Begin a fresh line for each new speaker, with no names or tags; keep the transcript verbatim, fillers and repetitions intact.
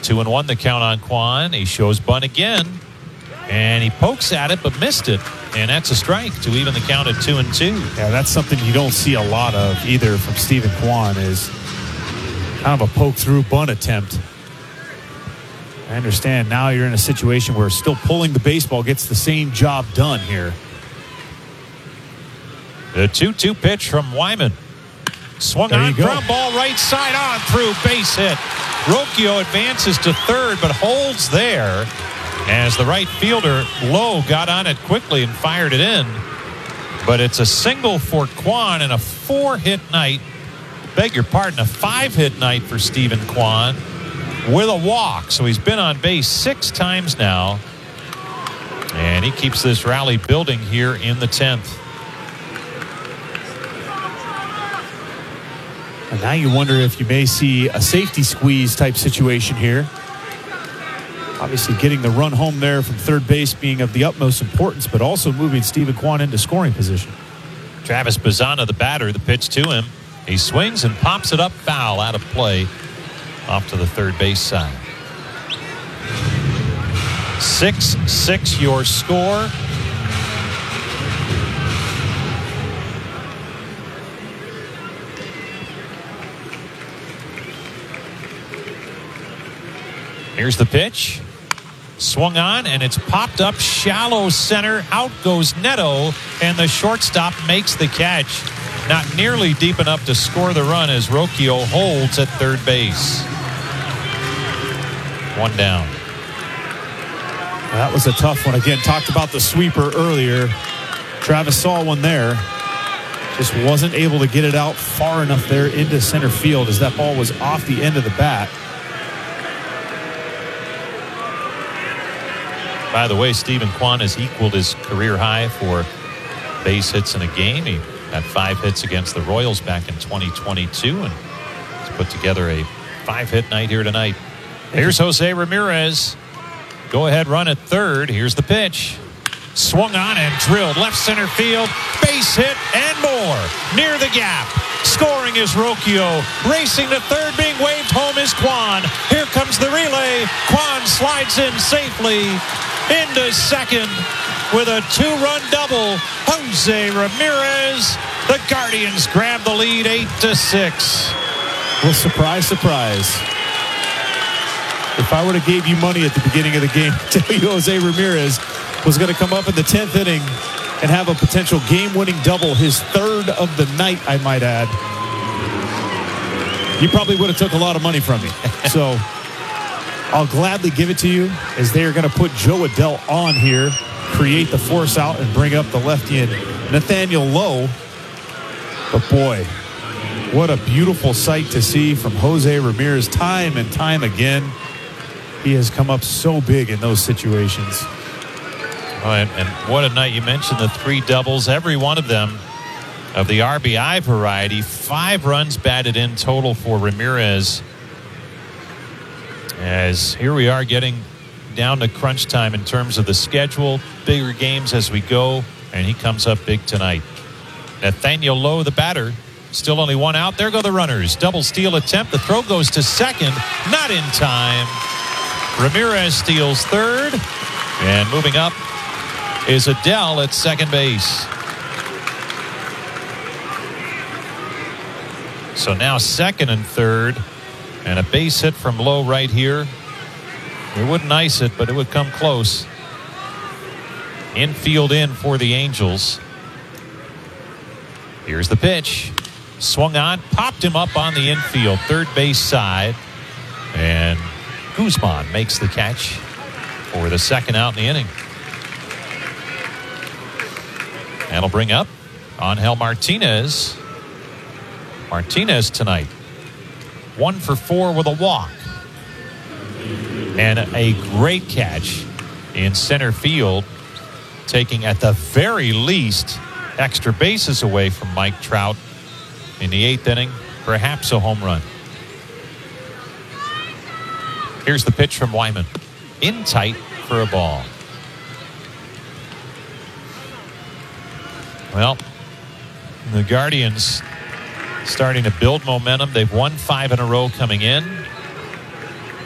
Two and one the count on Kwan. He shows bunt again, and he pokes at it but missed it, and that's a strike to even the count at two and two.
Yeah, that's something you don't see a lot of either from Steven Kwan, is kind of a poke through bunt attempt. I understand now you're in a situation where still pulling the baseball gets the same job done here.
The two two pitch from Wyman. Swung on, ground ball right side on through, base hit. Rocchio advances to third but holds there as the right fielder Lowe got on it quickly and fired it in. But it's a single for Kwan and a four-hit night. Beg your pardon, a five-hit night for Steven Kwan with a walk. So he's been on base six times now. And he keeps this rally building here in the tenth.
And now you wonder if you may see a safety squeeze type situation here. Obviously getting the run home there from third base being of the utmost importance, but also moving Steven Kwan into scoring position.
Travis Bazzana, the batter, the pitch to him. He swings and pops it up foul out of play off to the third base side. six six your score. Here's the pitch. Swung on, and it's popped up shallow center. Out goes Neto, and the shortstop makes the catch. Not nearly deep enough to score the run as Rocchio holds at third base. One down.
That was a tough one. Again, talked about the sweeper earlier. Travis saw one there. Just wasn't able to get it out far enough there into center field as that ball was off the end of the bat.
By the way, Steven Kwan has equaled his career high for base hits in a game. He had five hits against the Royals back in twenty twenty-two and has put together a five-hit night here tonight. Here's Jose Ramirez. Go ahead run at third. Here's the pitch. Swung on and drilled left center field. Base hit and more. Near the gap. Scoring is Rocchio. Racing to third, being waved home is Kwan. Here comes the relay. Kwan slides in safely into second with a two-run double. Jose Ramirez. The Guardians grab the lead eight to six.
Well, surprise, surprise. If I would have gave you money at the beginning of the game to tell you Jose Ramirez was going to come up in the tenth inning and have a potential game-winning double, his third of the night, I might add, you probably would have took a lot of money from me. So I'll gladly give it to you as they are going to put Joe Adell on here, create the force out, and bring up the lefty in Nathaniel Lowe. But boy, what a beautiful sight to see from Jose Ramirez time and time again. He has come up so big in those situations.
Oh, and, and what a night. You mentioned the three doubles, every one of them of the R B I variety. Five runs batted in total for Ramirez. As here we are getting down to crunch time in terms of the schedule. Bigger games as we go, and he comes up big tonight. Nathaniel Lowe, the batter. Still only one out. There go the runners. Double steal attempt. The throw goes to second. Not in time. Ramirez steals third. And moving up is Adell at second base. So now second and third. And a base hit from Lowe right here. It wouldn't ice it, but it would come close. Infield in for the Angels. Here's the pitch. Swung on, popped him up on the infield, third base side. And Guzman makes the catch for the second out in the inning. That'll bring up Angel Martinez. Martinez tonight, one for four with a walk. And a great catch in center field, taking at the very least extra bases away from Mike Trout in the eighth inning, perhaps a home run. Here's the pitch from Wyman. In tight for a ball. Well, the Guardians starting to build momentum. They've won five in a row coming in.